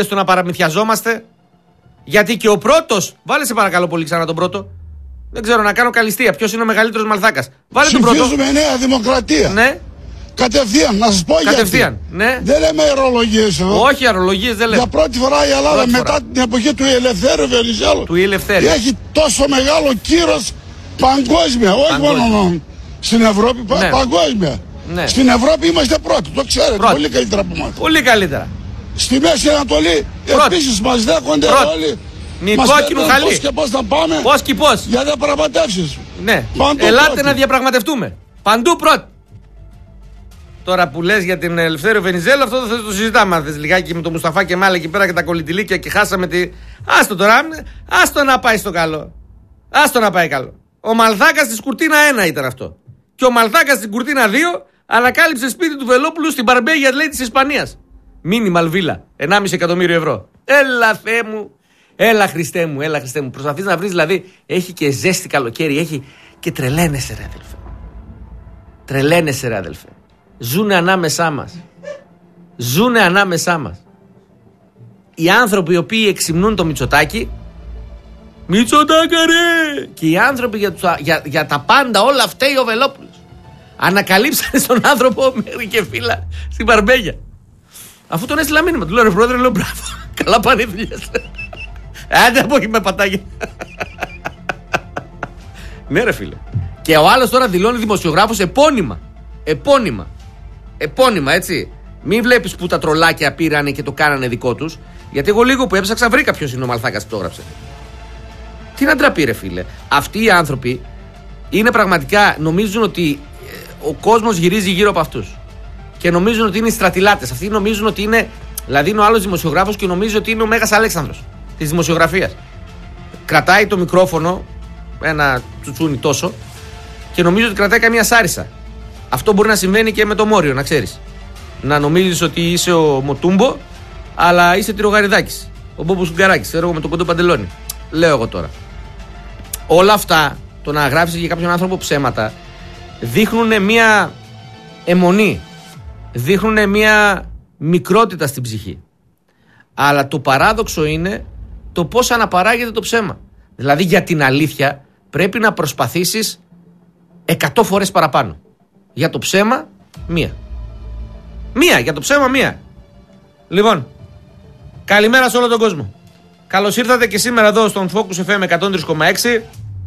στο να παραμυθιαζόμαστε. Γιατί και ο πρώτος, βάλε σε παρακαλώ πολύ ξανά τον πρώτο. Δεν ξέρω, να κάνω καλυστία. Ποιος είναι ο μεγαλύτερος Μαλθάκας? Βάλε τον πρώτο. Ψηφίζουμε Νέα Δημοκρατία. Ναι. Κατευθείαν, να σας πω Κατευθείαν, γιατί. ναι. Δεν λέμε αερολογίες εδώ. Όχι, αερολογίες δεν λέμε. Για πρώτη φορά η Ελλάδα μετά την εποχή του Ελευθέρου Βενιζέλου έχει τόσο μεγάλο κύρος παγκόσμια. Όχι μόνο στην Ευρώπη, ναι. Παγκόσμια. Ναι. Στην Ευρώπη είμαστε πρώτοι, το ξέρετε, πολύ καλύτερα από εμάς. Πολύ καλύτερα. Στη Μέση Ανατολή επίσης μας δέχονται όλοι. Μη κόκκινου χαλί. Πώς και πώς θα πάμε. Πώς και πώς. Για διαπραγματεύσεις. Ναι. Παντού Ελάτε πρώτοι. να διαπραγματευτούμε. Παντού πρώτοι. Τώρα που λες για την Ελευθέριο Βενιζέλο, αυτό θα το συζητάμε. Αν θες λιγάκι με τον Μουσταφά Κεμάλ εκεί πέρα και τα κολλητηλίκια και χάσαμε τη. Άστο τώρα, άστο να πάει στο καλό. Άστο να πάει καλό. Ο Μαλθάκας της Κουρτίνα 1 ήταν αυτό. Και ο Μαλθάκας στην Κουρτίνα 2 ανακάλυψε σπίτι του Βελόπουλου στην Μπαρμπέγια, λέει, της Ισπανίας. Μίνι Μαλβίλα, 1,5 εκατομμύριο ευρώ. Έλα Θεέ μου, έλα Χριστέ μου, έλα Χριστέ μου. Προσπαθείς να βρεις, δηλαδή, έχει και ζέστη καλοκαίρι, έχει και τρελαίνεσαι ρε αδελφέ. Τρελαίνεσαι ρε αδελφέ. Ζούνε ανάμεσά μας. Ζούνε ανάμεσά μας. Οι άνθρωποι οι οποίοι εξυμνούν το Μητσοτάκη, Μητσοτάκα ρε! Και οι άνθρωποι για τα πάντα όλα φταίει ο Βελόπουλος. Ανακαλύψανε στον άνθρωπο μέχρι και φύλλα στην Μπαρμπέγια. Αφού τον έστειλα μήνυμα, του λέω ρε πρόεδρε, λέω μπράβο. Καλά πάνε οι δουλειές. Άντε από εκεί με πατάγια. Ναι ρε φίλε. Και ο άλλος τώρα δηλώνει δημοσιογράφος επώνυμα, έτσι. Μην βλέπεις που τα τρολάκια πήρανε και το κάνανε δικό τους. Γιατί εγώ λίγο που έψαξα βρήκα ποιος είναι ο Μαλθάκας που το έγραψε. Τι να ντραπεί ρε φίλε. Αυτοί οι άνθρωποι είναι πραγματικά, νομίζουν ότι ο κόσμος γυρίζει γύρω από αυτούς. Και νομίζουν ότι είναι οι στρατιλάτες. Αυτοί νομίζουν ότι είναι. Δηλαδή είναι ο άλλος δημοσιογράφος και νομίζει ότι είναι ο Μέγας Αλέξανδρος της δημοσιογραφίας. Κρατάει το μικρόφωνο, ένα τσουτσούνι τόσο, και νομίζει ότι κρατάει καμία σάρισα. Αυτό μπορεί να συμβαίνει και με το Μόριο, να ξέρεις. Να νομίζεις ότι είσαι ο Μοτούμπο, αλλά είσαι τυρογαριδάκης. Ο Μπόμπος Σουγκαράκης, ξέρω εγώ, με τον κοντό παντελόνι. Λέω εγώ τώρα. Όλα αυτά, το να γράψεις για κάποιον άνθρωπο ψέματα, δείχνουν μια αιμονή. Δείχνουν μια μικρότητα στην ψυχή. Αλλά το παράδοξο είναι το πώς αναπαράγεται το ψέμα. Δηλαδή για την αλήθεια πρέπει να προσπαθήσεις 100 φορές παραπάνω. Για το ψέμα, μία. Για το ψέμα, μία. Λοιπόν, καλημέρα σε όλο τον κόσμο. Καλώς ήρθατε και σήμερα εδώ στον Focus FM 103,6.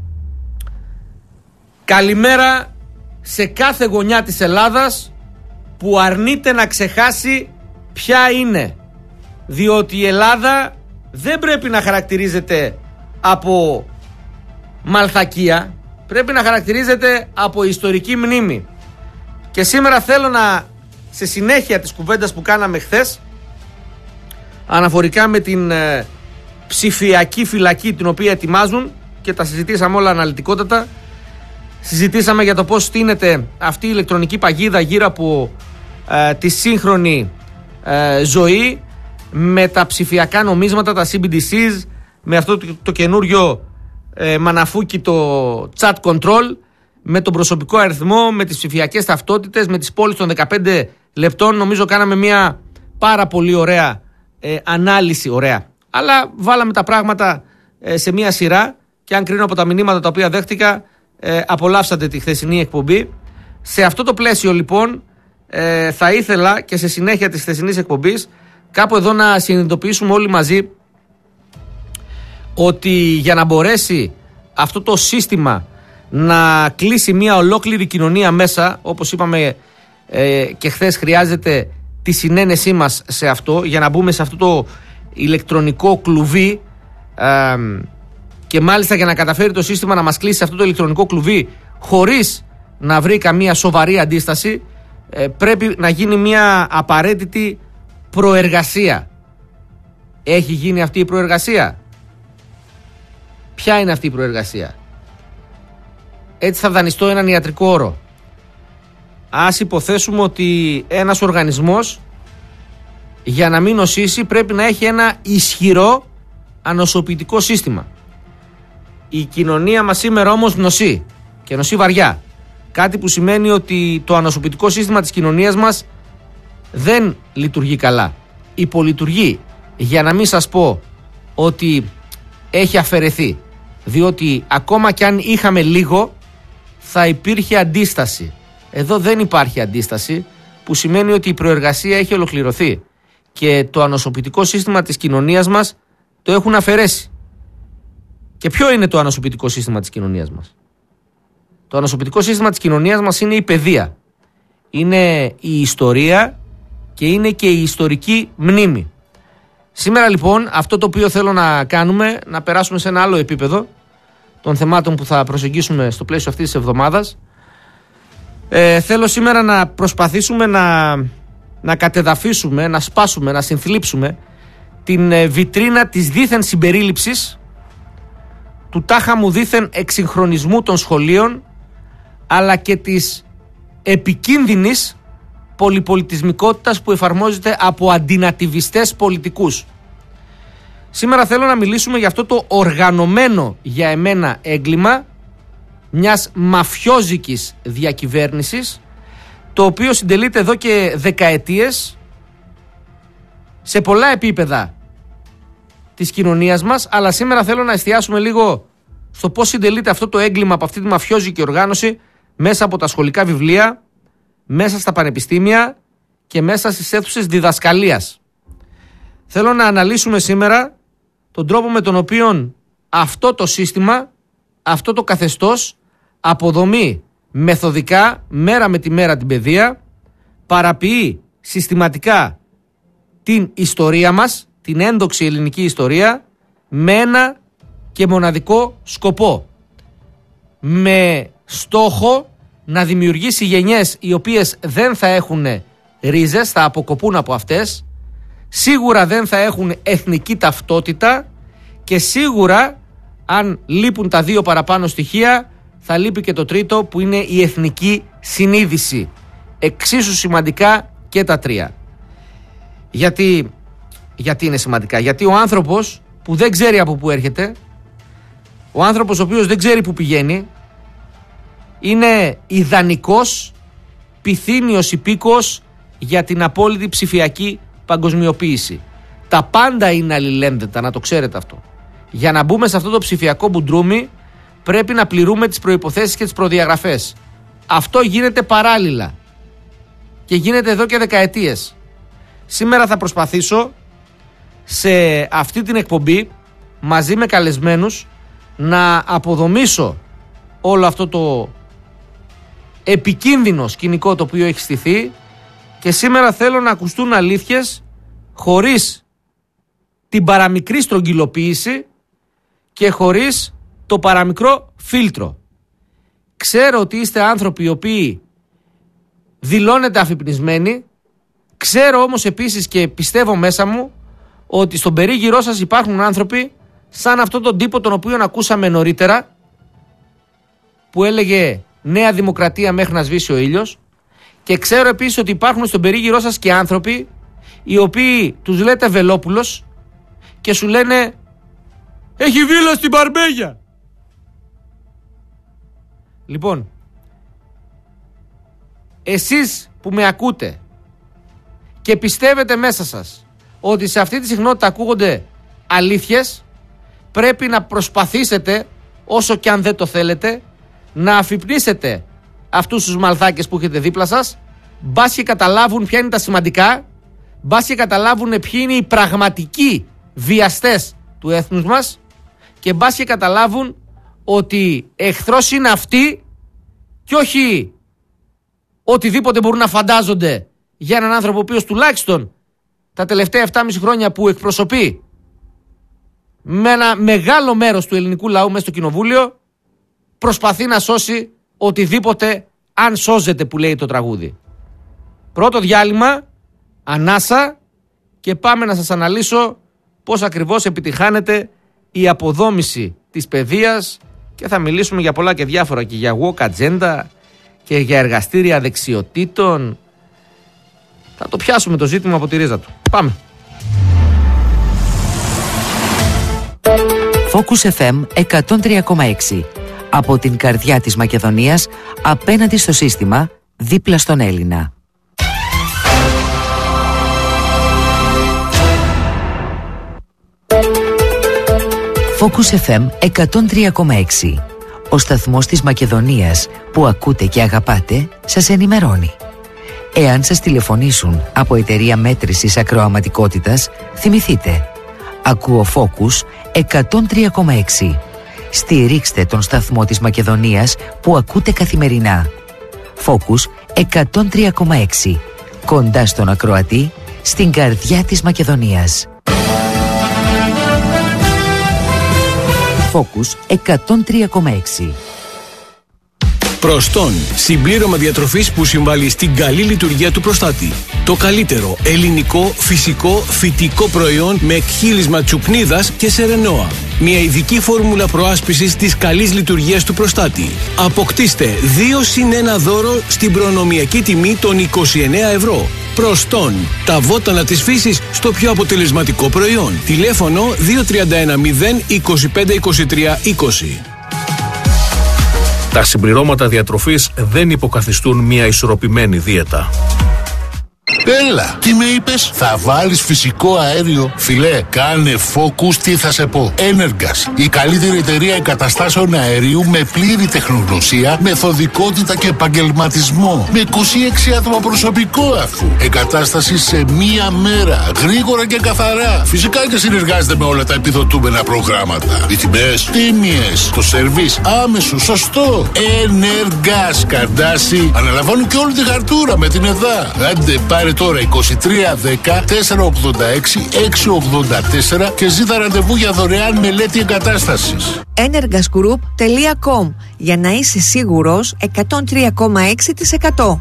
Καλημέρα σε κάθε γωνιά της Ελλάδας που αρνείται να ξεχάσει ποια είναι. Διότι η Ελλάδα δεν πρέπει να χαρακτηρίζεται από μαλθακία, πρέπει να χαρακτηρίζεται από ιστορική μνήμη. Και σήμερα θέλω σε συνέχεια της κουβέντας που κάναμε χθες, αναφορικά με την ψηφιακή φυλακή την οποία ετοιμάζουν, και τα συζητήσαμε όλα αναλυτικότατα. Συζητήσαμε για το πώς στείνεται αυτή η ηλεκτρονική παγίδα γύρω από τη σύγχρονη ζωή, με τα ψηφιακά νομίσματα, τα CBDCs, με αυτό το καινούριο μαναφούκι, το chat control, με τον προσωπικό αριθμό, με τις ψηφιακές ταυτότητες, με τις πόλεις των 15 λεπτών. Νομίζω κάναμε μια πάρα πολύ ωραία ανάλυση, ωραία. Αλλά βάλαμε τα πράγματα σε μια σειρά και αν κρίνω από τα μηνύματα τα οποία δέχτηκα, απολαύσατε τη χθεσινή εκπομπή. Σε αυτό το πλαίσιο λοιπόν θα ήθελα και σε συνέχεια της χθεσινής εκπομπής κάπου εδώ να συνειδητοποιήσουμε όλοι μαζί ότι για να μπορέσει αυτό το σύστημα να κλείσει μια ολόκληρη κοινωνία μέσα, όπως είπαμε και χθες, χρειάζεται τη συνένεσή μας σε αυτό, για να μπούμε σε αυτό το ηλεκτρονικό κλουβί, και μάλιστα για να καταφέρει το σύστημα να μας κλείσει αυτό το ηλεκτρονικό κλουβί χωρίς να βρει καμία σοβαρή αντίσταση, πρέπει να γίνει μια απαραίτητη προεργασία. Έχει γίνει αυτή η προεργασία? Ποια είναι αυτή η προεργασία? Έτσι θα δανειστώ έναν ιατρικό όρο. Ας υποθέσουμε ότι ένας οργανισμός για να μην νοσήσει πρέπει να έχει ένα ισχυρό ανοσοποιητικό σύστημα. Η κοινωνία μας σήμερα όμως νοσεί, και νοσεί βαριά. Κάτι που σημαίνει ότι το ανοσοποιητικό σύστημα της κοινωνίας μας δεν λειτουργεί καλά. Υπολειτουργεί. για να μην σας πω ότι έχει αφαιρεθεί, διότι ακόμα κι αν είχαμε λίγο θα υπήρχε αντίσταση. Εδώ δεν υπάρχει αντίσταση, που σημαίνει ότι η προεργασία έχει ολοκληρωθεί και το ανοσοποιητικό σύστημα της κοινωνίας μας το έχουν αφαιρέσει. Και ποιο είναι το ανοσοποιητικό σύστημα της κοινωνίας μας? Το ανοσοποιητικό σύστημα της κοινωνίας μας είναι η παιδεία, είναι η ιστορία και είναι και η ιστορική μνήμη. Σήμερα λοιπόν αυτό το οποίο θέλω να κάνουμε, να περάσουμε σε ένα άλλο επίπεδο των θεμάτων που θα προσεγγίσουμε στο πλαίσιο αυτής της εβδομάδας. Θέλω σήμερα να προσπαθήσουμε να κατεδαφίσουμε, να σπάσουμε, να συνθλίψουμε την βιτρίνα της δίθεν συμπερίληψης, του τάχα μου δίθεν εξυγχρονισμού των σχολείων, αλλά και της επικίνδυνης πολυπολιτισμικότητας που εφαρμόζεται από αντινατιβιστές πολιτικούς. Σήμερα θέλω να μιλήσουμε για αυτό το οργανωμένο για εμένα έγκλημα μιας μαφιόζικης διακυβέρνησης, το οποίο συντελείται εδώ και δεκαετίες σε πολλά επίπεδα της κοινωνίας μας, αλλά σήμερα θέλω να εστιάσουμε λίγο στο πώς συντελείται αυτό το έγκλημα από αυτή τη μαφιόζικη οργάνωση μέσα από τα σχολικά βιβλία, μέσα στα πανεπιστήμια και μέσα στις αίθουσες διδασκαλίας. Θέλω να αναλύσουμε σήμερα τον τρόπο με τον οποίο αυτό το σύστημα, αυτό το καθεστώς αποδομεί μεθοδικά μέρα με τη μέρα την παιδεία, παραποιεί συστηματικά την ιστορία μας, την ένδοξη ελληνική ιστορία, με ένα και μοναδικό σκοπό. Με στόχο να δημιουργήσει γενιές οι οποίες δεν θα έχουν ρίζες, θα αποκοπούν από αυτές, σίγουρα δεν θα έχουν εθνική ταυτότητα και σίγουρα αν λείπουν τα δύο παραπάνω στοιχεία θα λείπει και το τρίτο, που είναι η εθνική συνείδηση. Εξίσου σημαντικά και τα τρία. Γιατί είναι σημαντικά? Γιατί ο άνθρωπος που δεν ξέρει από πού έρχεται, ο άνθρωπος ο οποίος δεν ξέρει πού πηγαίνει, είναι ιδανικός, πυθύνιος υπήκοος για την απόλυτη ψηφιακή παγκοσμιοποίηση. Τα πάντα είναι αλληλένδετα, να το ξέρετε αυτό. Για να μπούμε σε αυτό το ψηφιακό μπουντρούμι πρέπει να πληρούμε τις προϋποθέσεις και τις προδιαγραφές. Αυτό γίνεται παράλληλα και γίνεται εδώ και δεκαετίες. Σήμερα θα προσπαθήσω σε αυτή την εκπομπή μαζί με καλεσμένους να αποδομήσω όλο αυτό το επικίνδυνο σκηνικό το οποίο έχει στηθεί, και σήμερα θέλω να ακουστούν αλήθειες χωρίς την παραμικρή στρογγυλοποίηση και χωρίς το παραμικρό φίλτρο. Ξέρω ότι είστε άνθρωποι οι οποίοι δηλώνετε αφυπνισμένοι, ξέρω όμως επίσης και πιστεύω μέσα μου ότι στον περίγυρό σας υπάρχουν άνθρωποι σαν αυτόν τον τύπο τον οποίο ακούσαμε νωρίτερα, που έλεγε Νέα Δημοκρατία μέχρι να σβήσει ο ήλιος, και ξέρω επίσης ότι υπάρχουν στον περίγυρό σας και άνθρωποι οι οποίοι τους λέτε Βελόπουλος και σου λένε έχει βίλα στην Μπαρμπέγια. Λοιπόν, εσείς που με ακούτε και πιστεύετε μέσα σας ότι σε αυτή τη συχνότητα ακούγονται αλήθειες, πρέπει να προσπαθήσετε, όσο και αν δεν το θέλετε, να αφυπνίσετε αυτούς τους μαλθάκες που έχετε δίπλα σας, μπας και καταλάβουν ποια είναι τα σημαντικά, μπας και καταλάβουν ποιοι είναι οι πραγματικοί βιαστές του έθνους μας, και μπας και καταλάβουν ότι εχθρός είναι αυτοί και όχι οτιδήποτε μπορούν να φαντάζονται για έναν άνθρωπο ο οποίος τουλάχιστον τα τελευταία 7,5 χρόνια που εκπροσωπεί με ένα μεγάλο μέρος του ελληνικού λαού μέσα στο κοινοβούλιο προσπαθεί να σώσει οτιδήποτε, αν σώζεται, που λέει το τραγούδι. Πρώτο διάλειμμα, ανάσα, και πάμε να σας αναλύσω πώς ακριβώς επιτυχάνεται η αποδόμηση της παιδείας, και θα μιλήσουμε για πολλά και διάφορα, και για woke agenda και για εργαστήρια δεξιοτήτων. Θα το πιάσουμε το ζήτημα από τη ρίζα του. Πάμε. Focus FM 103,6. Από την καρδιά της Μακεδονίας, απέναντι στο σύστημα, δίπλα στον Έλληνα. Focus FM 103,6. Ο σταθμός της Μακεδονίας που ακούτε και αγαπάτε σας ενημερώνει. Εάν σας τηλεφωνήσουν από εταιρεία μέτρησης ακροαματικότητας, θυμηθείτε. Ακούω Focus 103,6. Στηρίξτε τον σταθμό της Μακεδονίας που ακούτε καθημερινά. Focus 103,6. Κοντά στον ακροατή, στην καρδιά της Μακεδονίας. Focus 103,6. Προστόν, συμπλήρωμα διατροφής που συμβάλλει στην καλή λειτουργία του προστάτη. Το καλύτερο ελληνικό, φυσικό, φυτικό προϊόν με εκχύλισμα τσουπνίδας και σερενόα. Μια ειδική φόρμουλα προάσπισης της καλής λειτουργίας του προστάτη. Αποκτήστε 2+1 δώρο στην προνομιακή τιμή των 29 ευρώ. Προστόν, τα βότανα της φύσης στο πιο αποτελεσματικό προϊόν. Τηλέφωνο 2310 25 23 20. Τα συμπληρώματα διατροφής δεν υποκαθιστούν μια ισορροπημένη δίαιτα. Έλα, τι με είπες? Θα βάλεις φυσικό αέριο? Φιλέ, κάνε Focus, τι θα σε πω. Energas, η καλύτερη εταιρεία εγκαταστάσεων αερίου με πλήρη τεχνογνωσία, μεθοδικότητα και επαγγελματισμό. Με 26 άτομα προσωπικό αφού. Εγκατάσταση σε μία μέρα, γρήγορα και καθαρά. Φυσικά και συνεργάζεται με όλα τα επιδοτούμενα προγράμματα. Οι τιμές τίμιες, το σερβίς άμεσο, σωστό. Energas, Καρντάσι, αναλαμβάνουν και όλη τη χαρτούρα με την ΕΔΑ. Άντε πάρε τώρα 2310 486 684 και ζήτα ραντεβού για δωρεάν μελέτη εγκατάστασης. energasgroup.com για να είσαι σίγουρος 103,6%.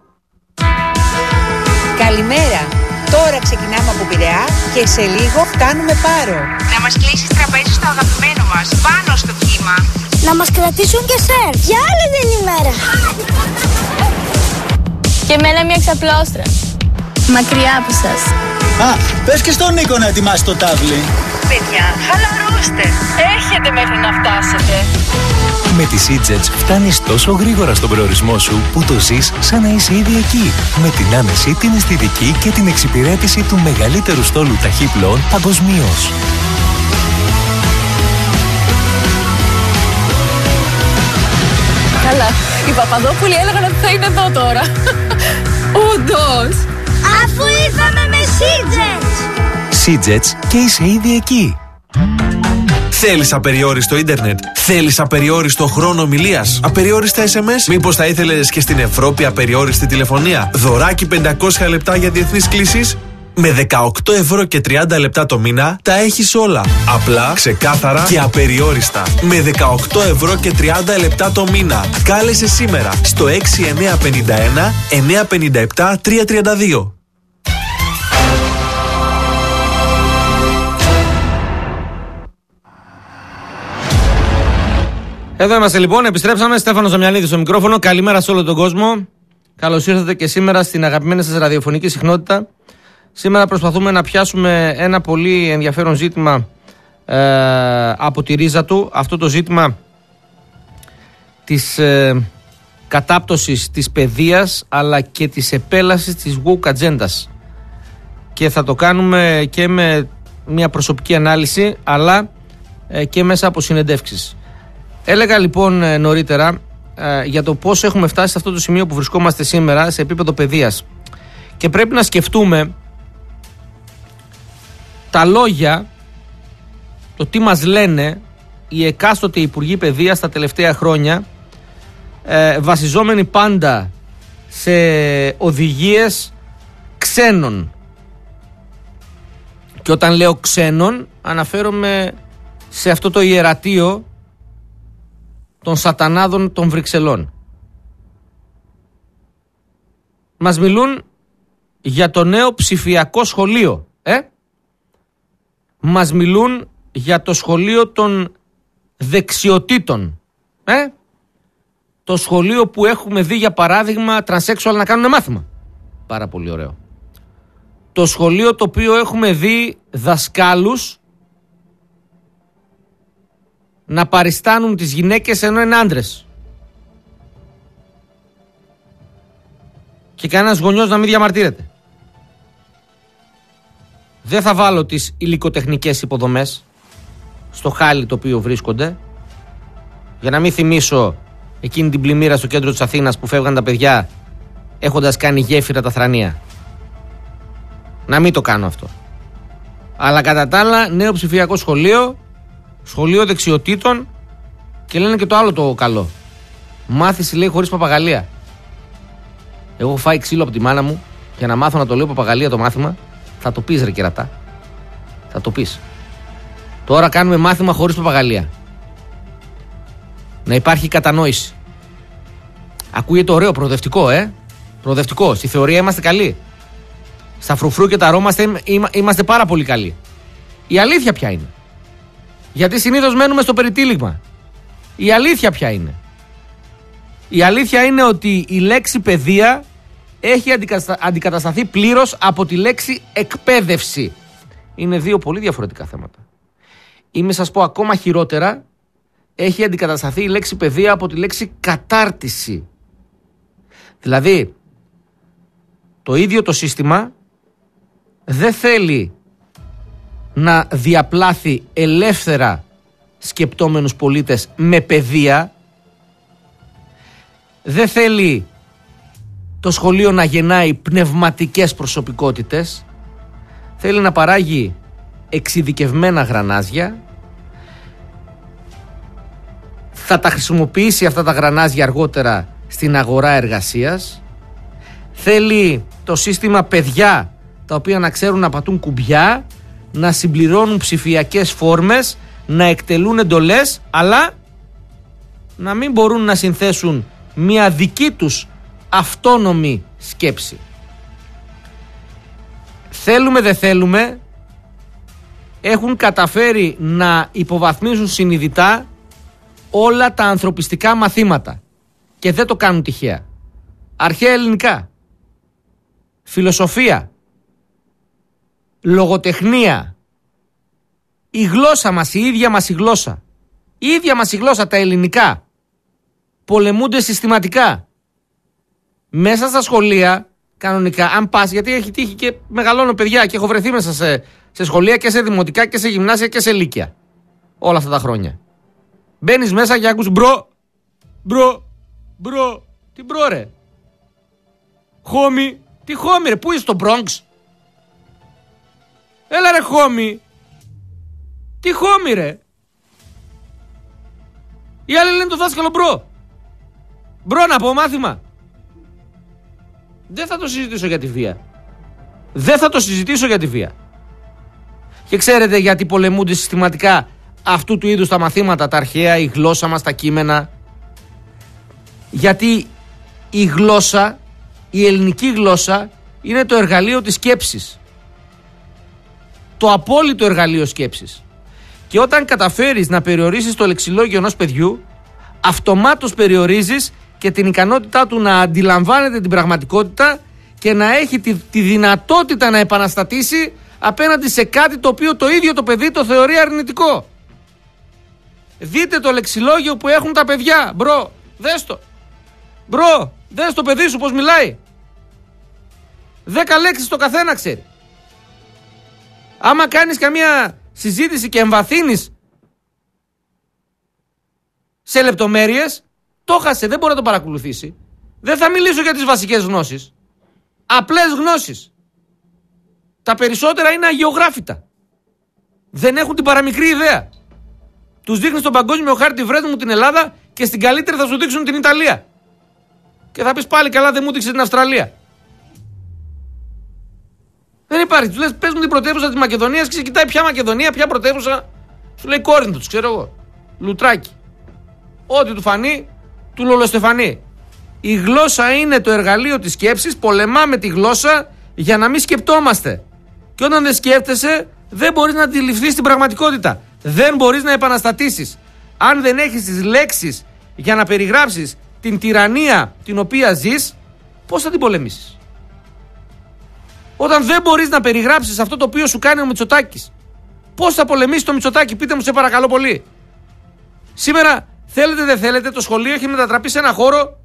Καλημέρα. Τώρα ξεκινάμε από Πειραιά και σε λίγο φτάνουμε Πάρο. Να μας κλείσεις τραπέζι στο αγαπημένο μας, πάνω στο κύμα. Να μας κρατήσουν και σερφ για άλλη την ημέρα. Και εμένα μια ξαπλώστρα. Μακριά από σας. Πες και στον Νίκο να ετοιμάσει το τάβλι. Παιδιά, χαλαρώστε. Έχετε μέχρι να φτάσετε. Με τη SeaJets φτάνεις τόσο γρήγορα στον προορισμό σου που το ζεις σαν να είσαι ήδη εκεί. Με την άνεση, την αισθητική και την εξυπηρέτηση του μεγαλύτερου στόλου ταχύπλοων παγκοσμίως. Καλά, οι Παπαδόπουλοι έλεγαν ότι θα είναι εδώ τώρα. Όντως. Αφού ήρθαμε με SeaJets. SeaJets και είσαι ήδη εκεί. Θέλεις απεριόριστο ίντερνετ? Θέλεις απεριόριστο χρόνο ομιλίας? Απεριόριστα SMS? Μήπως θα ήθελες και στην Ευρώπη απεριόριστη τηλεφωνία? Δωράκι 500 λεπτά για διεθνείς κλήσεις? Με 18 ευρώ και 30 λεπτά το μήνα τα έχεις όλα. Απλά, ξεκάθαρα και απεριόριστα. Με 18 ευρώ και 30 λεπτά το μήνα. Κάλεσε σήμερα στο 6951 957 332. Εδώ είμαστε λοιπόν, επιστρέψαμε. Στέφανος Δαμιανίδης στο μικρόφωνο. Καλημέρα σε όλο τον κόσμο. Καλώς ήρθατε και σήμερα στην αγαπημένη σας ραδιοφωνική συχνότητα. Σήμερα προσπαθούμε να πιάσουμε ένα πολύ ενδιαφέρον ζήτημα από τη ρίζα του. Αυτό το ζήτημα της κατάπτωσης της παιδείας αλλά και της επέλασης της woke ατζέντας. Και θα το κάνουμε και με μια προσωπική ανάλυση αλλά και μέσα από συνεντεύξεις. Έλεγα λοιπόν νωρίτερα για το πώς έχουμε φτάσει σε αυτό το σημείο που βρισκόμαστε σήμερα σε επίπεδο παιδείας. Και πρέπει να σκεφτούμε τα λόγια, το τι μας λένε οι εκάστοτε υπουργοί παιδείας τα τελευταία χρόνια, βασιζόμενοι πάντα σε οδηγίες ξένων. Και όταν λέω ξένων αναφέρομαι σε αυτό το ιερατείο των σατανάδων των Βρυξελών. Μας μιλούν για το νέο ψηφιακό σχολείο. Μας μιλούν για το σχολείο των δεξιοτήτων. Το σχολείο που έχουμε δει για παράδειγμα τρανσέξουαλ να κάνουν μάθημα. Πάρα πολύ ωραίο. Το σχολείο το οποίο έχουμε δει δασκάλους να παριστάνουν τις γυναίκες ενώ είναι άντρες. Και κανένας γονιός να μην διαμαρτύρεται. Δεν θα βάλω τις υλικοτεχνικές υποδομές στο χάλι το οποίο βρίσκονται. Για να μην θυμίσω εκείνη την πλημμύρα στο κέντρο της Αθήνας που φεύγαν τα παιδιά έχοντας κάνει γέφυρα τα θρανία. Να μην το κάνω αυτό. Αλλά κατά τα άλλα, νέο ψηφιακό σχολείο, σχολείο δεξιοτήτων και λένε και το άλλο το καλό. Μάθηση, λέει, χωρίς παπαγαλία. Εγώ έχω φάει ξύλο από τη μάνα μου για να μάθω να το λέω παπαγαλία το μάθημα. Θα το πεις, ρε κερατά. Θα το πεις. Τώρα κάνουμε μάθημα χωρίς παπαγαλία. Να υπάρχει κατανόηση. Ακούγεται ωραίο, προοδευτικό, προοδευτικό. Στη θεωρία είμαστε καλοί. Στα φρουφρού και τα ρώμα είμαστε πάρα πολύ καλοί. Η αλήθεια ποια είναι? Γιατί συνήθως μένουμε στο περιτύλιγμα. Η αλήθεια ποια είναι? Η αλήθεια είναι ότι η λέξη παιδεία έχει αντικατασταθεί πλήρως από τη λέξη εκπαίδευση. Είναι δύο πολύ διαφορετικά θέματα. Ή με σας πω ακόμα χειρότερα, έχει αντικατασταθεί η λέξη παιδεία από τη λέξη κατάρτιση. Δηλαδή, το ίδιο το σύστημα δεν θέλει να διαπλάθει ελεύθερα σκεπτόμενους πολίτες με παιδεία. Δεν θέλει το σχολείο να γεννάει πνευματικές προσωπικότητες. Θέλει να παράγει εξειδικευμένα γρανάζια. Θα τα χρησιμοποιήσει αυτά τα γρανάζια αργότερα στην αγορά εργασίας. Θέλει το σύστημα παιδιά τα οποία να ξέρουν να πατούν κουμπιά, να συμπληρώνουν ψηφιακές φόρμες, να εκτελούν εντολές, αλλά να μην μπορούν να συνθέσουν μια δική τους αυτόνομη σκέψη. Θέλουμε δεν θέλουμε, έχουν καταφέρει να υποβαθμίσουν συνειδητά όλα τα ανθρωπιστικά μαθήματα και δεν το κάνουν τυχαία. Αρχαία ελληνικά, φιλοσοφία, λογοτεχνία, η γλώσσα μας, η ίδια μας η γλώσσα, η ίδια μας η γλώσσα, τα ελληνικά πολεμούνται συστηματικά μέσα στα σχολεία. Κανονικά, αν πας, γιατί έχει τύχει και μεγαλώνω παιδιά και έχω βρεθεί μέσα σε σχολεία και σε δημοτικά και σε γυμνάσια και σε λύκεια όλα αυτά τα χρόνια. Μπαίνεις μέσα και ακούς μπρο, τι μπρο ρε, χόμι, τι χόμι ρε, πού είσαι στο Bronx? Έλα ρε χόμι, τι χόμι ρε. Οι άλλοι λένε το δάσκαλο μπρο να πω μάθημα. Δεν θα το συζητήσω για τη βία. Δεν θα το συζητήσω για τη βία. Και ξέρετε γιατί πολεμούνται συστηματικά αυτού του είδους τα μαθήματα, τα αρχαία, η γλώσσα μας, τα κείμενα? Γιατί η γλώσσα, η ελληνική γλώσσα είναι το εργαλείο της σκέψης. Το απόλυτο εργαλείο σκέψης. Και όταν καταφέρεις να περιορίσεις το λεξιλόγιο ενός παιδιού, αυτομάτως περιορίζεις και την ικανότητά του να αντιλαμβάνεται την πραγματικότητα και να έχει τη δυνατότητα να επαναστατήσει απέναντι σε κάτι το οποίο το ίδιο το παιδί το θεωρεί αρνητικό. Δείτε το λεξιλόγιο που έχουν τα παιδιά. Μπρο, δες το. Μπρο, δες το παιδί σου πως μιλάει. 10 λέξεις το καθένα ξέρει. Άμα κάνεις καμία συζήτηση και εμβαθύνεις σε λεπτομέρειες, το χάσε, δεν μπορεί να το παρακολουθήσει. Δεν θα μιλήσω για τις βασικές γνώσεις. Απλές γνώσεις. Τα περισσότερα είναι αγιογράφητα. Δεν έχουν την παραμικρή ιδέα. Τους δείχνεις στον παγκόσμιο χάρτη, βρες μου την Ελλάδα, και στην καλύτερη θα σου δείξουν την Ιταλία. Και θα πεις πάλι καλά, δεν μου δείξε την Αυστραλία. Δεν υπάρχει. Του λες πες μου την πρωτεύουσα της Μακεδονίας και σε κοιτάει ποια Μακεδονία, ποια πρωτεύουσα. Σου λέει Κόρινθο, τους ξέρω εγώ. Λουτράκι. Ό,τι του φανεί, του λολοστεφανεί. Η γλώσσα είναι το εργαλείο της σκέψης. Πολεμάμε τη γλώσσα για να μην σκεπτόμαστε. Και όταν δεν σκέφτεσαι, δεν μπορείς να αντιληφθείς την πραγματικότητα. Δεν μπορείς να επαναστατήσεις. Αν δεν έχεις τις λέξεις για να περιγράψεις την τυραννία την οποία ζεις, πώς θα την πολεμήσεις? Όταν δεν μπορείς να περιγράψεις αυτό το οποίο σου κάνει ο Μητσοτάκης, πώς θα πολεμήσεις το Μητσοτάκη? Πείτε μου σε παρακαλώ πολύ. Σήμερα, θέλετε δεν θέλετε, το σχολείο έχει μετατραπεί σε ένα χώρο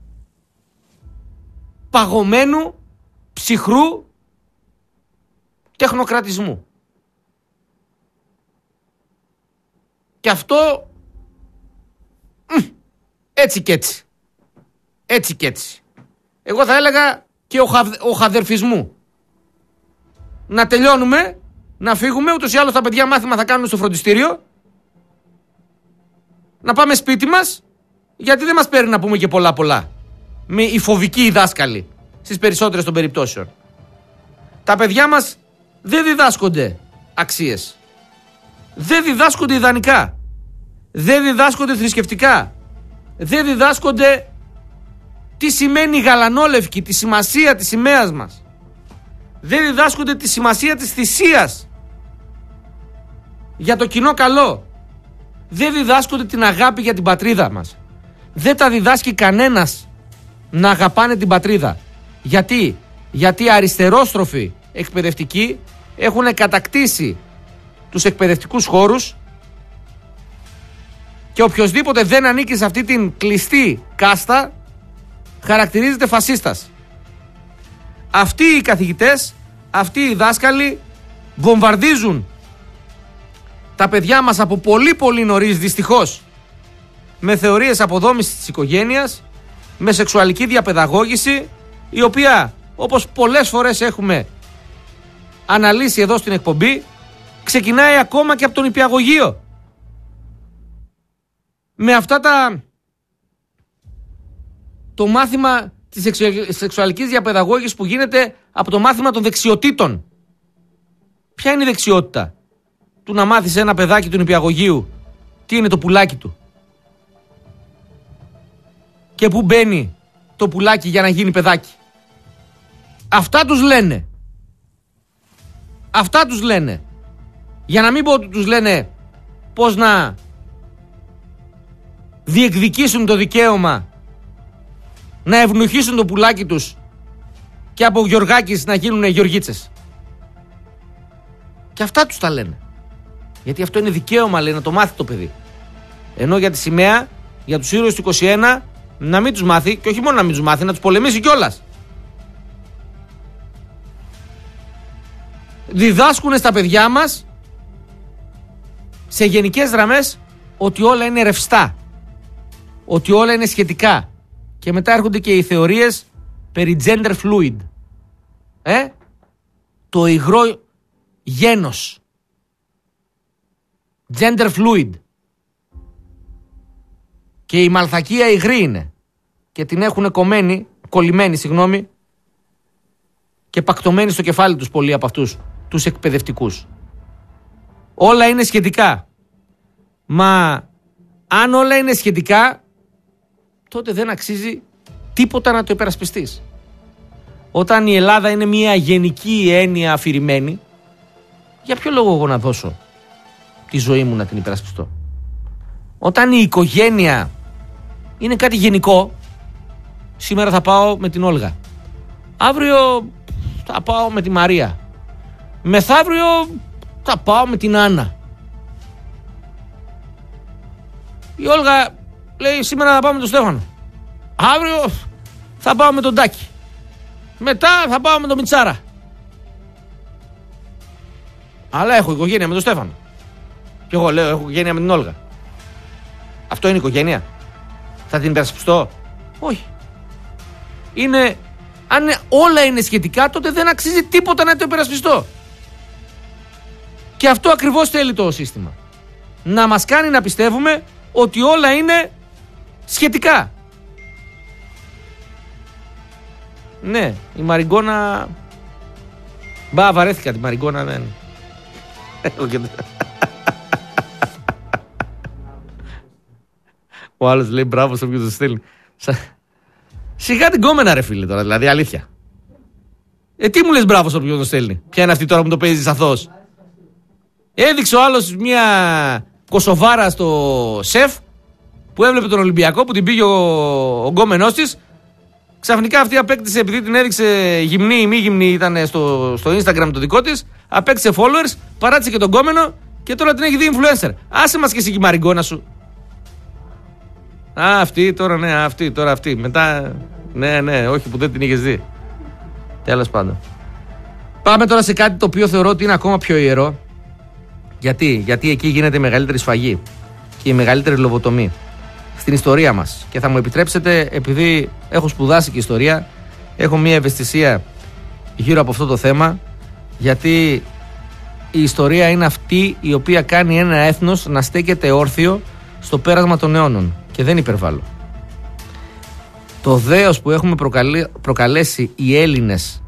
παγωμένου, ψυχρού τεχνοκρατισμού. Και αυτό έτσι κι έτσι. Έτσι κι έτσι. Εγώ θα έλεγα και ο χαδερφισμού. Να τελειώνουμε, να φύγουμε, ούτως ή άλλως τα παιδιά μάθημα θα κάνουν στο φροντιστήριο. Να πάμε σπίτι μας, γιατί δεν μας παίρνει να πούμε και πολλά. Με οι φοβικοί δάσκαλοι, στις περισσότερες των περιπτώσεων. Τα παιδιά μας δεν διδάσκονται αξίες. Δεν διδάσκονται ιδανικά. Δεν διδάσκονται θρησκευτικά. Δεν διδάσκονται τι σημαίνει η γαλανόλευκη, τη σημασία της σημαίας μας. Δεν διδάσκονται τη σημασία της θυσίας για το κοινό καλό. Δεν διδάσκονται την αγάπη για την πατρίδα μας. Δεν τα διδάσκει κανένας να αγαπάνε την πατρίδα. Γιατί αριστερόστροφοι εκπαιδευτικοί έχουν κατακτήσει τους εκπαιδευτικούς χώρους και οποιοσδήποτε δεν ανήκει σε αυτή την κλειστή κάστα χαρακτηρίζεται φασίστας. Αυτοί οι καθηγητές, αυτοί οι δάσκαλοι βομβαρδίζουν τα παιδιά μας από πολύ νωρίς, δυστυχώς, με θεωρίες αποδόμησης της οικογένειας, με σεξουαλική διαπαιδαγώγηση, η οποία, όπως πολλές φορές έχουμε αναλύσει εδώ στην εκπομπή, ξεκινάει ακόμα και από τον νηπιαγωγείο. Με αυτά το μάθημα της σεξουαλικής διαπαιδαγώγησης που γίνεται από το μάθημα των δεξιοτήτων. Ποια είναι η δεξιότητα? Του να μάθεις ένα παιδάκι του νηπιαγωγείου τι είναι το πουλάκι του και πού μπαίνει το πουλάκι για να γίνει παιδάκι. Αυτά τους λένε. Αυτά τους λένε. Για να μην πω ότι τους λένε πώς να διεκδικήσουν το δικαίωμα να ευνοχήσουν το πουλάκι τους και από Γεωργάκης να γίνουν Γεωργίτσες. Και αυτά τους τα λένε. Γιατί αυτό είναι δικαίωμα, λέει, να το μάθει το παιδί. Ενώ για τη σημαία, για τους ήρωες του 21, να μην τους μάθει, και όχι μόνο να μην τους μάθει, να τους πολεμήσει κιόλας. Διδάσκουν στα παιδιά μας σε γενικές γραμμές ότι όλα είναι ρευστά, ότι όλα είναι σχετικά, και μετά έρχονται και οι θεωρίες περί gender fluid, το υγρό γένος, gender fluid, και η μαλθακία υγρή είναι και την έχουν κολλημένη και πακτωμένη στο κεφάλι τους πολλοί από αυτούς τους εκπαιδευτικούς. Όλα είναι σχετικά. Μα αν όλα είναι σχετικά, τότε δεν αξίζει τίποτα να το υπερασπιστείς. Όταν η Ελλάδα είναι μια γενική έννοια αφηρημένη, για ποιο λόγο εγώ να δώσω τη ζωή μου να την υπερασπιστώ? Όταν η οικογένεια είναι κάτι γενικό, σήμερα θα πάω με την Όλγα, αύριο θα πάω με τη Μαρία, μεθαύριο θα πάω με την Άννα. Η Όλγα λέει σήμερα θα πάω με τον Στέφανο, αύριο θα πάω με τον Τάκη, μετά θα πάω με τον Μιτσάρα. Αλλά έχω οικογένεια με τον Στέφανο. Και εγώ λέω έχω οικογένεια με την Όλγα. Αυτό είναι οικογένεια? Θα την υπερασπιστώ? Όχι. Αν όλα είναι σχετικά, τότε δεν αξίζει τίποτα να το υπερασπιστώ. Και αυτό ακριβώς θέλει το σύστημα. Να μας κάνει να πιστεύουμε ότι όλα είναι σχετικά. Ναι, η Μαριγκόνα... Μπα, βαρέθηκα τη Μαριγκόνα, δεν... Ο άλλος λέει μπράβο στο οποίο το στέλνει. Σιγά την κόμενα ρε φίλε τώρα, δηλαδή αλήθεια. Τι μου λες μπράβο στο οποίο το στέλνει? Ποια είναι αυτή τώρα που το παίζεις αθώος? Έδειξε ο άλλος μια κοσοβάρα στο σεφ που έβλεπε τον Ολυμπιακό, που την πήγε ο γκόμενός της. Ξαφνικά αυτή απέκτησε, επειδή την έδειξε γυμνή ή μη γυμνή, ήταν στο Instagram το δικό της, απέκτησε followers, παράτησε και τον γκόμενο και τώρα την έχει δει influencer. Άσε μας και εσύ και η Μαριγκόνα σου. Α, αυτή τώρα, ναι, αυτή τώρα, αυτή. Μετά, ναι, όχι που δεν την είχες δει. Τέλος πάντων. Πάμε τώρα σε κάτι το οποίο θεωρώ ότι είναι ακόμα πιο ιερό. Γιατί εκεί γίνεται η μεγαλύτερη σφαγή. και η μεγαλύτερη λοβοτομή στην ιστορία μας. Και θα μου επιτρέψετε, επειδή έχω σπουδάσει και ιστορία, έχω μια ευαισθησία γύρω από αυτό το θέμα, γιατί η ιστορία είναι αυτή η οποία κάνει ένα έθνος να στέκεται όρθιο στο πέρασμα των αιώνων, και δεν υπερβάλλω. Το δέος που έχουμε προκαλέσει οι Έλληνες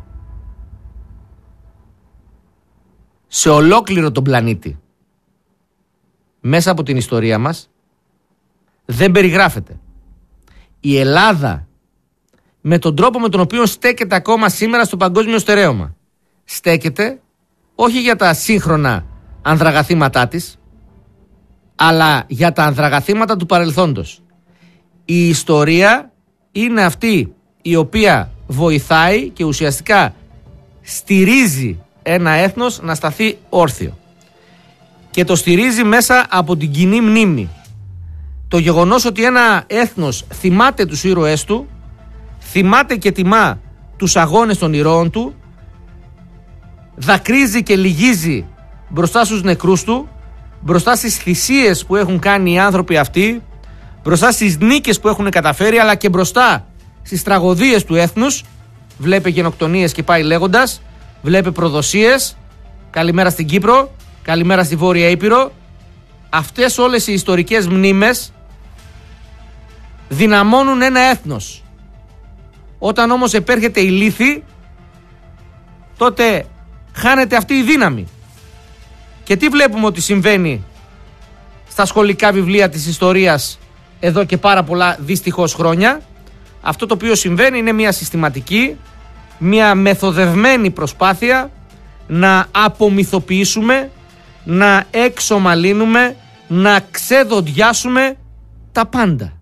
σε ολόκληρο τον πλανήτη μέσα από την ιστορία μας δεν περιγράφεται. Η Ελλάδα, με τον τρόπο με τον οποίο στέκεται ακόμα σήμερα στο παγκόσμιο στερέωμα, στέκεται όχι για τα σύγχρονα ανδραγαθήματά της, αλλά για τα ανδραγαθήματα του παρελθόντος. Η ιστορία είναι αυτή η οποία βοηθάει και ουσιαστικά στηρίζει ένα έθνος να σταθεί όρθιο. Και το στηρίζει μέσα από την κοινή μνήμη. Το γεγονός ότι ένα έθνος θυμάται τους ήρωές του, θυμάται και τιμά τους αγώνες των ηρώων του, δακρύζει και λυγίζει μπροστά στους νεκρούς του, μπροστά στις θυσίες που έχουν κάνει οι άνθρωποι αυτοί, μπροστά στις νίκες που έχουν καταφέρει, αλλά και μπροστά στις τραγωδίες του έθνους. Βλέπε γενοκτονίες και πάει λέγοντας, βλέπε προδοσίες, καλημέρα στην Κύπρο, καλημέρα στη Βόρεια Ήπειρο. Αυτές όλες οι ιστορικές μνήμες δυναμώνουν ένα έθνος. Όταν όμως επέρχεται η λύθη, τότε χάνεται αυτή η δύναμη. Και τι βλέπουμε ότι συμβαίνει στα σχολικά βιβλία της ιστορίας εδώ και πάρα πολλά δυστυχώς χρόνια? Αυτό το οποίο συμβαίνει είναι μια συστηματική, μια μεθοδευμένη προσπάθεια να απομυθοποιήσουμε, να εξομαλύνουμε, να ξεδοντιάσουμε τα πάντα.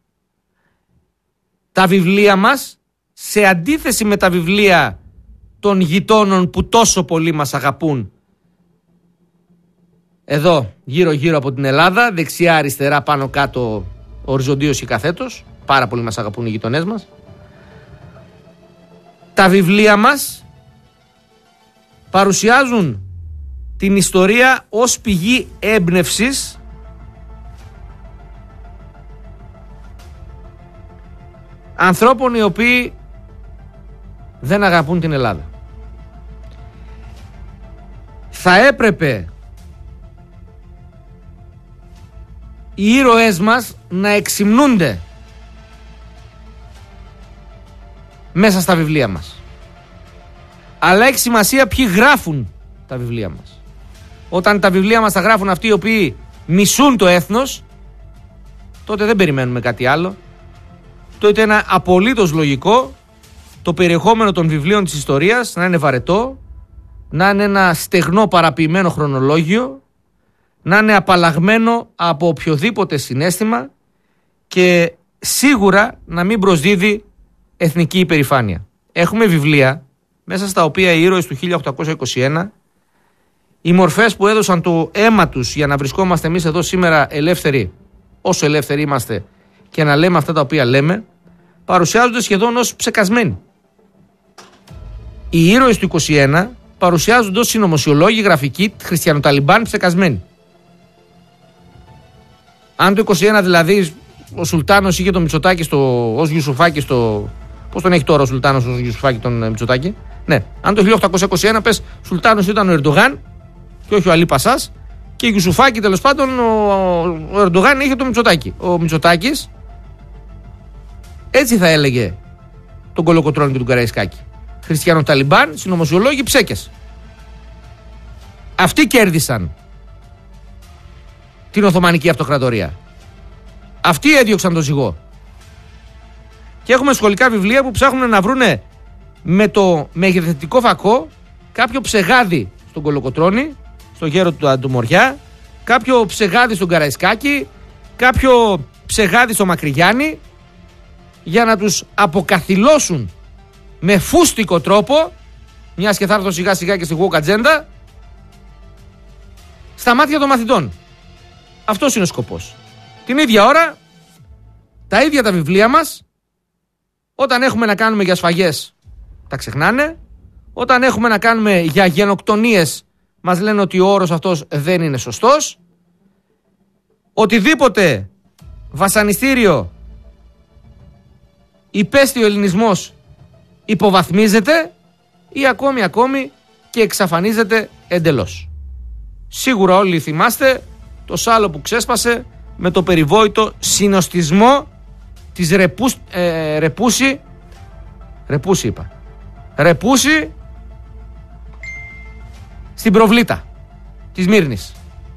Τα βιβλία μας, σε αντίθεση με τα βιβλία των γειτόνων που τόσο πολύ μας αγαπούν, εδώ γύρω από την Ελλάδα, δεξιά αριστερά πάνω κάτω, οριζοντίως ή καθέτος, πάρα πολύ μας αγαπούν οι γειτονές μας, τα βιβλία μας παρουσιάζουν την ιστορία ως πηγή έμπνευσης ανθρώπων οι οποίοι δεν αγαπούν την Ελλάδα. Θα έπρεπε οι ήρωές μας να εξυμνούνται μέσα στα βιβλία μας. Αλλά έχει σημασία ποιοι γράφουν τα βιβλία μας. Όταν τα βιβλία μας τα γράφουν αυτοί οι οποίοι μισούν το έθνος, τότε δεν περιμένουμε κάτι άλλο. Τότε είναι απολύτως λογικό το περιεχόμενο των βιβλίων της ιστορίας να είναι βαρετό, να είναι ένα στεγνό παραποιημένο χρονολόγιο, να είναι απαλλαγμένο από οποιοδήποτε συναίσθημα και σίγουρα να μην προσδίδει εθνική υπερηφάνεια. Έχουμε βιβλία μέσα στα οποία οι ήρωες του 1821, οι μορφές που έδωσαν το αίμα τους για να βρισκόμαστε εμείς εδώ σήμερα ελεύθεροι, όσο ελεύθεροι είμαστε, και να λέμε αυτά τα οποία λέμε, παρουσιάζονται σχεδόν ως ψεκασμένοι. Οι ήρωες του 21 παρουσιάζονται ως συνωμοσιολόγοι, γραφικοί, χριστιανοταλιμπάν ψεκασμένοι. Αν το 21 δηλαδή ο Σουλτάνος είχε τον Μητσοτάκη ως Γιουσουφάκη στο... Πώς τον έχει τώρα ο Σουλτάνος ως Γιουσουφάκη τον Μητσοτάκη? Ναι. Αν το 1821 πες Σουλτάνος ήταν ο Ερντογάν και όχι ο Αλή Πασάς, και Γιουσουφάκη τέλος πάντων ο Ερντογάν είχε τον Μητσοτάκη. Ο Μητσοτάκης έτσι θα έλεγε τον Κολοκοτρώνη και τον Καραϊσκάκη. Χριστιανοταλιμπάν, συνωμοσιολόγοι, ψέκες. Αυτοί κέρδισαν την Οθωμανική Αυτοκρατορία. Αυτοί έδιωξαν τον ζυγό. Και έχουμε σχολικά βιβλία που ψάχνουν να βρούνε με το μεγεθυντικό φακό κάποιο ψεγάδι στον Κολοκοτρώνη, στο γέρο του Αντομοριά, κάποιο ψεγάδι στον Καραϊσκάκη, κάποιο ψεγάδι στο Μακρυγιάννη, για να τους αποκαθιλώσουν με φούστικο τρόπο, μιας και θα έρθω σιγά σιγά και στη woke agenda, στα μάτια των μαθητών. Αυτός είναι ο σκοπός. Την ίδια ώρα, τα ίδια τα βιβλία μας, όταν έχουμε να κάνουμε για σφαγές, τα ξεχνάνε. Όταν έχουμε να κάνουμε για γενοκτονίες, μας λένε ότι ο όρος αυτός δεν είναι σωστός. οτιδήποτε βασανιστήριο υπέστη ο ελληνισμός υποβαθμίζεται ή ακόμη και εξαφανίζεται εντελώς. Σίγουρα όλοι θυμάστε το σάλο που ξέσπασε με το περιβόητο συνοστισμό της Ρεπούση στην Προβλήτα της Μύρνης.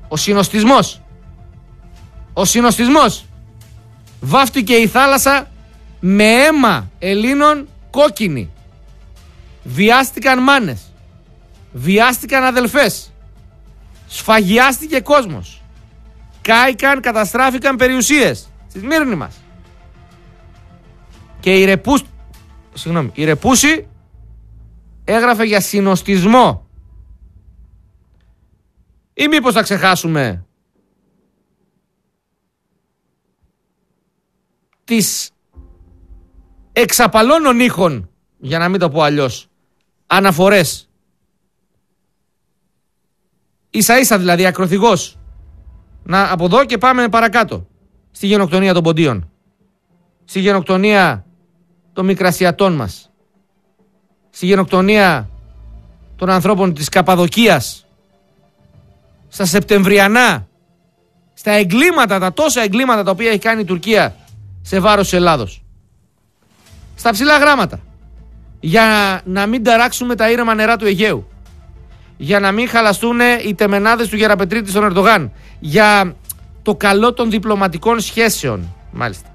Ο συνοστισμός βάφτηκε η θάλασσα με αίμα Ελλήνων κόκκινη. Βιάστηκαν μάνες, βιάστηκαν αδελφές, σφαγιάστηκε κόσμος, κάηκαν, καταστράφηκαν περιουσίες στη Σμύρνη μας. Και η Ρεπούση έγραφε για συνοστισμό. Ή μήπως θα ξεχάσουμε τις εξαπαλώνων ήχων, για να μην το πω αλλιώς, αναφορές, ίσα ίσα δηλαδή ακροθυγός, να από εδώ και πάμε παρακάτω, στη γενοκτονία των Ποντίων, στη γενοκτονία των Μικρασιατών μας, στη γενοκτονία των ανθρώπων της Καπαδοκίας, στα Σεπτεμβριανά, στα εγκλήματα, τα τόσα εγκλήματα τα οποία έχει κάνει η Τουρκία σε βάρος της Ελλάδος, στα ψηλά γράμματα, για να μην ταράξουμε τα ήρεμα νερά του Αιγαίου, για να μην χαλαστούν οι τεμενάδες του Γεραπετρίτη στον Ερντογάν, για το καλό των διπλωματικών σχέσεων. Μάλιστα.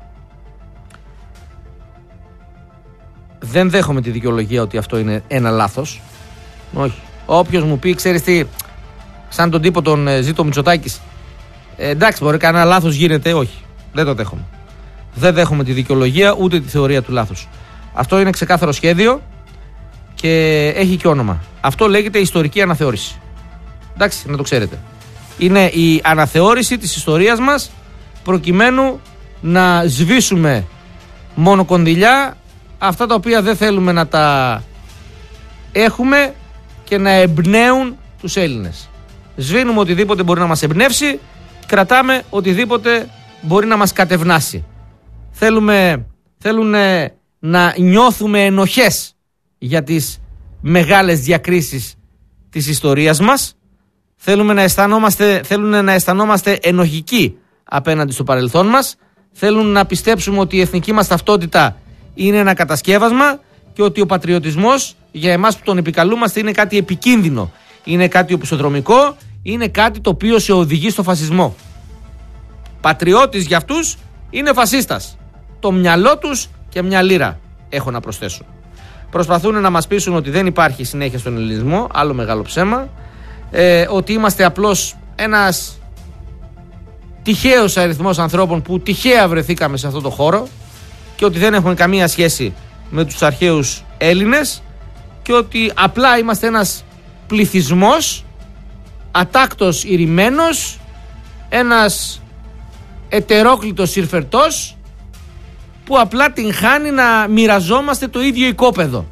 Δεν δέχομαι τη δικαιολογία ότι αυτό είναι ένα λάθος. Όχι. Όποιος μου πει, ξέρεις τι, σαν τον τύπο τον Ζήτο Μητσοτάκης, εντάξει, μπορεί κανένα λάθος γίνεται, όχι. Δεν το δέχομαι. Δεν δέχομαι τη δικαιολογία ούτε τη θεωρία του λάθους. Αυτό είναι ξεκάθαρο σχέδιο και έχει και όνομα. Αυτό λέγεται ιστορική αναθεώρηση. Εντάξει, να το ξέρετε. Είναι η αναθεώρηση της ιστορίας μας προκειμένου να σβήσουμε μόνο κονδυλιά, αυτά τα οποία δεν θέλουμε να τα έχουμε και να εμπνέουν τους Έλληνες. Σβήνουμε οτιδήποτε μπορεί να μας εμπνεύσει, κρατάμε οτιδήποτε μπορεί να μας κατευνάσει. Θέλουν να νιώθουμε ενοχές για τις μεγάλες διακρίσεις της ιστορίας μας. Θέλουν να αισθανόμαστε ενοχικοί απέναντι στο παρελθόν μας. Θέλουν να πιστέψουμε ότι η εθνική μας ταυτότητα είναι ένα κατασκεύασμα και ότι ο πατριωτισμός για εμάς που τον επικαλούμαστε είναι κάτι επικίνδυνο. Είναι κάτι οπισθοδρομικό, είναι κάτι το οποίο σε οδηγεί στο φασισμό. Πατριώτης για αυτούς είναι φασίστας. Το μυαλό τους και μια λίρα, έχω να προσθέσω. Προσπαθούν να μας πείσουν ότι δεν υπάρχει συνέχεια στον ελληνισμό, άλλο μεγάλο ψέμα, ότι είμαστε απλώς ένας τυχαίος αριθμός ανθρώπων που τυχαία βρεθήκαμε σε αυτό το χώρο και ότι δεν έχουμε καμία σχέση με τους αρχαίους Έλληνες και ότι απλά είμαστε ένας πληθυσμός ατάκτος ηρημένος, ένας ετερόκλητος συρφερτός που απλά την χάνει να μοιραζόμαστε το ίδιο οικόπεδο.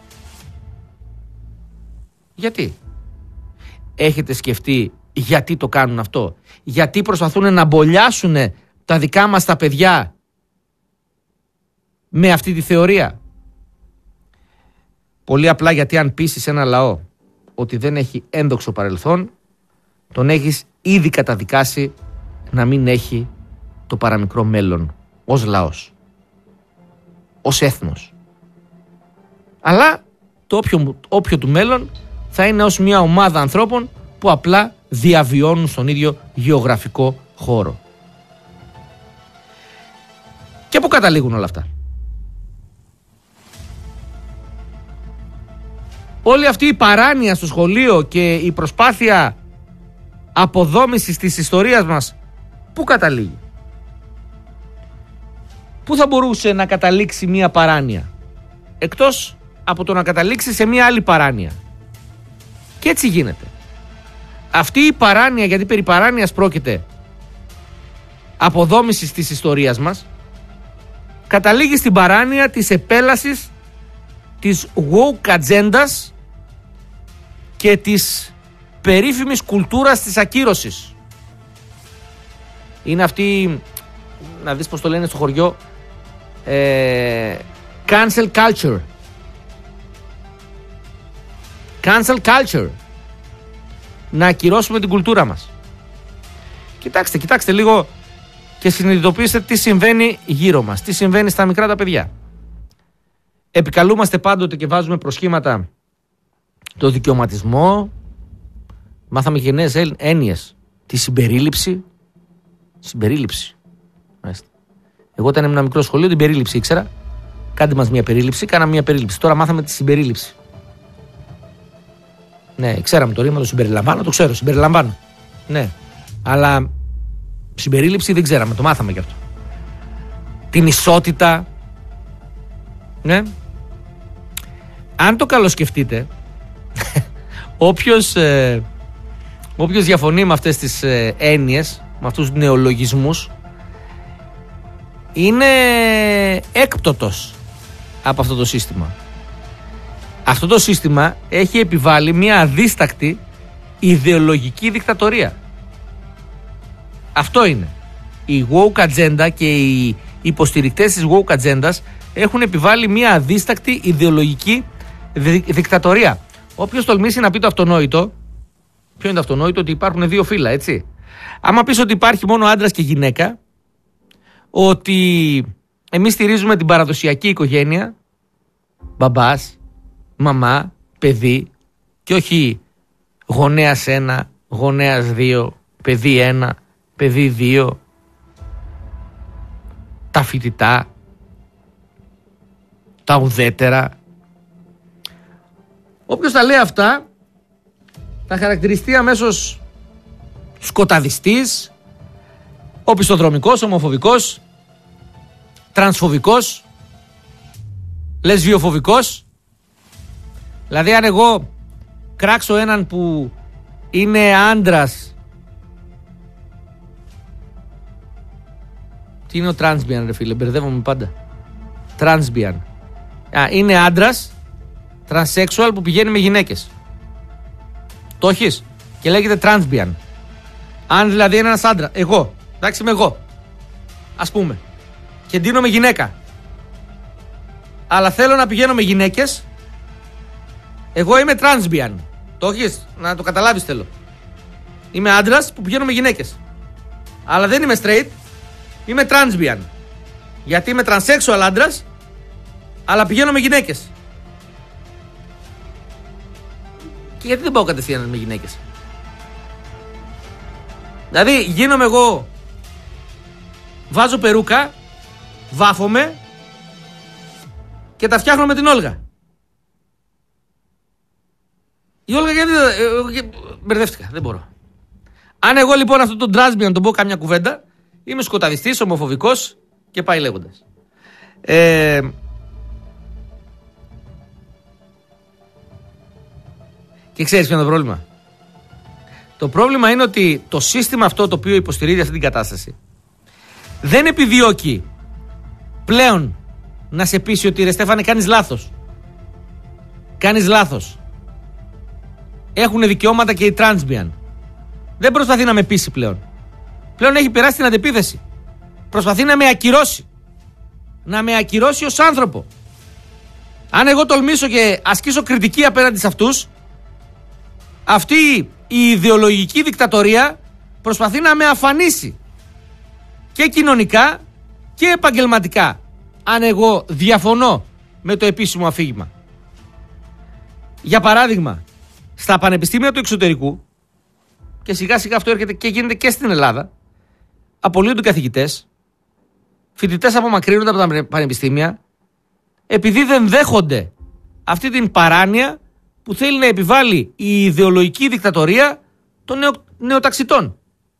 Γιατί? Έχετε σκεφτεί γιατί το κάνουν αυτό? Γιατί προσπαθούν να μπολιάσουν τα δικά μας τα παιδιά με αυτή τη θεωρία? Πολύ απλά γιατί αν πείσεις ένα λαό ότι δεν έχει ένδοξο παρελθόν, τον έχεις ήδη καταδικάσει να μην έχει το παραμικρό μέλλον ως λαός, ως έθνος. Αλλά το όποιο του μέλλον θα είναι ως μια ομάδα ανθρώπων που απλά διαβιώνουν στον ίδιο γεωγραφικό χώρο. Και πού καταλήγουν όλα αυτά? Όλη αυτή η παράνοια στο σχολείο και η προσπάθεια αποδόμησης της ιστορίας μας, πού καταλήγει? Πού θα μπορούσε να καταλήξει μια παράνοια εκτός από το να καταλήξει σε μια άλλη παράνοια? Και έτσι γίνεται. Αυτή η παράνοια, γιατί περί παράνοιας πρόκειται, αποδόμησης της ιστορίας μας, καταλήγει στην παράνοια της επέλασης της woke ατζέντας και της περίφημης κουλτούρας της ακύρωσης. Είναι αυτή, να δεις πώς το λένε στο χωριό, cancel culture. Cancel culture. Να ακυρώσουμε την κουλτούρα μας. Κοιτάξτε λίγο και συνειδητοποιήστε τι συμβαίνει γύρω μας, τι συμβαίνει στα μικρά τα παιδιά. Επικαλούμαστε πάντοτε και βάζουμε προσχήματα το δικαιωματισμό. Μάθαμε και νέες έννοιες. Τη συμπερίληψη. Εγώ όταν ήμουν μικρό σχολείο την περίληψη ήξερα. Κάντε μας μια περίληψη, κάναμε μια περίληψη. Τώρα μάθαμε τη συμπερίληψη. Ναι, ξέραμε το ρήμα, το συμπεριλαμβάνω, το ξέρω, συμπεριλαμβάνω. Ναι, αλλά συμπερίληψη δεν ξέραμε, το μάθαμε κι αυτό. Την ισότητα. Ναι. Αν το καλοσκεφτείτε, όποιος διαφωνεί με αυτές τις έννοιες, με αυτούς τους νεολογισμούς, είναι έκπτωτος από αυτό το σύστημα. Αυτό το σύστημα έχει επιβάλει μια αδίστακτη ιδεολογική δικτατορία. Αυτό είναι. Η woke agenda και οι υποστηρικτές της woke agendas έχουν επιβάλει μια αδίστακτη ιδεολογική δικτατορία. Όποιος τολμήσει να πει το αυτονόητο, ποιο είναι το αυτονόητο? Ότι υπάρχουν δύο φύλλα, έτσι. Άμα πεις ότι υπάρχει μόνο άντρας και γυναίκα, ότι εμείς στηρίζουμε την παραδοσιακή οικογένεια, μπαμπάς, μαμά, παιδί, και όχι γονέας 1, γονέας 2, παιδί 1, παιδί 2, τα φοιτητά, τα ουδέτερα. Όποιος τα λέει αυτά θα χαρακτηριστεί αμέσως σκοταδιστής, οπισθοδρομικός, ομοφοβικός, τρανσφοβικός, λεσβιοφοβικός. Δηλαδή αν εγώ κράξω έναν που είναι άντρας, τι είναι ο τρανσμπιαν ρε φίλε, μπερδεύομαι πάντα. Τρανσμπιαν. Είναι άντρας τρανσέξουαλ που πηγαίνει με γυναίκες. Το έχεις? Και λέγεται τρανσμπιαν. Αν δηλαδή είναι ένας άντρα, εγώ, εντάξει είμαι εγώ, ας πούμε, και ντύνομαι γυναίκα, αλλά θέλω να πηγαίνω με γυναίκες, εγώ είμαι τρανσμπιαν. Το έχεις? Να το καταλάβεις θέλω. Είμαι άντρας που πηγαίνω με γυναίκες, αλλά δεν είμαι straight, είμαι τρανσμπιαν. Γιατί είμαι τρανσέξουαλ άντρας, αλλά πηγαίνω με γυναίκες. Και γιατί δεν πάω κατευθείαν με γυναίκες? Δηλαδή γίνομαι εγώ, βάζω περούκα, βάφομαι και τα φτιάχνω με την Όλγα. Η Όλγα γιατί μπερδεύτηκα, δεν μπορώ. Αν εγώ λοιπόν αυτό τον τρανσμπιαν τον πω κάμια κουβέντα, είμαι σκοταδιστής, ομοφοβικός και πάει λέγοντας. Και ξέρεις ποιο είναι το πρόβλημα? Το πρόβλημα είναι ότι το σύστημα αυτό το οποίο υποστηρίζει αυτή την κατάσταση δεν επιδιώκει πλέον να σε πείσει ότι ρε Στέφανε κάνεις λάθος. Κάνεις λάθος. Έχουν δικαιώματα και οι τρανσμπιαν. Δεν προσπαθεί να με πείσει πλέον. Πλέον έχει περάσει την αντεπίθεση. Προσπαθεί να με ακυρώσει. Να με ακυρώσει ως άνθρωπο. Αν εγώ τολμήσω και ασκήσω κριτική απέναντι σε αυτούς, αυτή η ιδεολογική δικτατορία προσπαθεί να με αφανίσει και κοινωνικά και επαγγελματικά, αν εγώ διαφωνώ με το επίσημο αφήγημα. Για παράδειγμα, στα πανεπιστήμια του εξωτερικού, και σιγά σιγά αυτό έρχεται και γίνεται και στην Ελλάδα, απολύονται καθηγητές, φοιτητές απομακρύνονται από τα πανεπιστήμια, επειδή δεν δέχονται αυτή την παράνοια που θέλει να επιβάλλει η ιδεολογική δικτατορία των νεοταξιτών.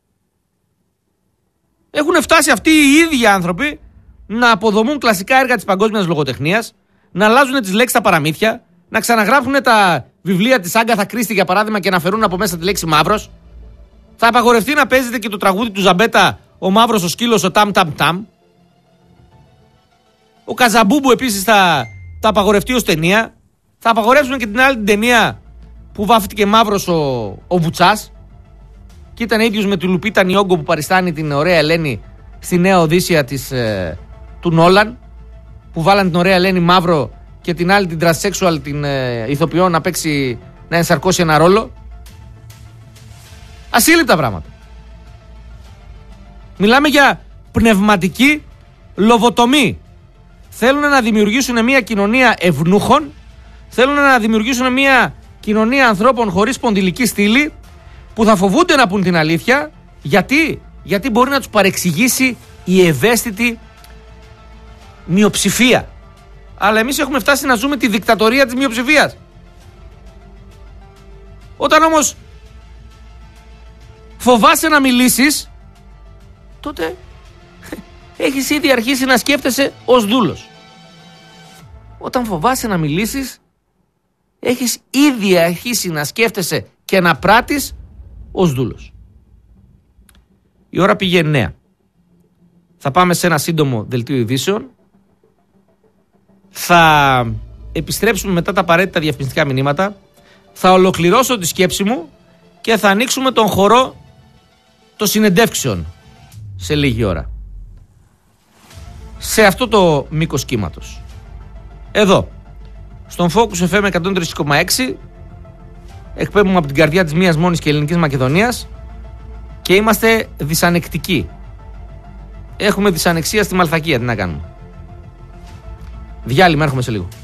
Έχουν φτάσει αυτοί οι ίδιοι άνθρωποι να αποδομούν κλασικά έργα της παγκόσμιας λογοτεχνίας, να αλλάζουν τις λέξεις στα παραμύθια, να ξαναγράφουν τα βιβλία της Άγκαθα Κρίστη για παράδειγμα και να φερούν από μέσα τη λέξη μαύρος. Θα απαγορευτεί να παίζεται και το τραγούδι του Ζαμπέτα, ο μαύρος, ο σκύλος, ο ταμ ταμ ταμ. Ο Καζαμπούμπου επίσης θα απαγορευτεί ως ταινία. Θα απαγορεύσουν και την άλλη την ταινία που βάφτηκε μαύρος ο Βουτσάς. και ήταν ίδιος με τη Λουπίτα Νιόγκο που παριστάνει την ωραία Ελένη στη Νέα Οδύσσια του Νόλαν, που βάλαν την ωραία Ελένη μαύρο και την άλλη την τρανσέξουαλ την ηθοποιό να παίξει, να ενσαρκώσει ένα ρόλο. Ασύλληπτα πράγματα. Μιλάμε για πνευματική λοβοτομή. Θέλουν να δημιουργήσουν μια κοινωνία ευνούχων, θέλουν να δημιουργήσουν μια κοινωνία ανθρώπων χωρίς σπονδυλική στήλη, που θα φοβούνται να πούν την αλήθεια. Γιατί μπορεί να τους παρεξηγήσει η ευαίσθητη μειοψηφία. Αλλά εμείς έχουμε φτάσει να ζούμε τη δικτατορία της μειοψηφίας. Όταν όμως φοβάσαι να μιλήσεις, τότε έχεις ήδη αρχίσει να σκέφτεσαι ως δούλος. Όταν φοβάσαι να μιλήσεις, έχεις ήδη αρχίσει να σκέφτεσαι και να πράττεις ως δούλος. Η ώρα πήγε 9. Θα πάμε σε ένα σύντομο δελτίο ειδήσεων. Θα επιστρέψουμε μετά τα απαραίτητα διαφημιστικά μηνύματα. Θα ολοκληρώσω τη σκέψη μου και θα ανοίξουμε τον χορό των συνεντεύξεων σε λίγη ώρα. Σε αυτό το μήκος κύματος. Εδώ, στον Focus FM 103,6, εκπέμπουμε από την καρδιά της μίας μόνης και ελληνικής Μακεδονίας και είμαστε δυσανεκτικοί. Έχουμε δυσανεξία στη Μαλθακία, τι να κάνουμε. Διάλειμμα, έρχομαι σε λίγο.